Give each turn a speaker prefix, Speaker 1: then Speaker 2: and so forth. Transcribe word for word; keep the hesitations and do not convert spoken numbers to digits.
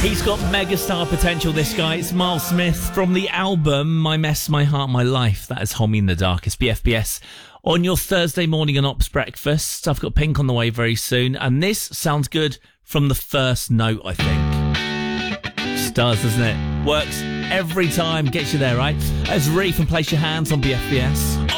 Speaker 1: He's got megastar potential, this guy. It's Miles Smith from the album My Mess, My Heart, My Life. That is Homie in the Darkest. B F B S on your Thursday morning and Ops breakfast. I've got Pink on the way very soon. And this sounds good from the first note, I think. Just does, doesn't it? Works every time. Gets you there, right? As Reef and Place Your Hands on B F B S.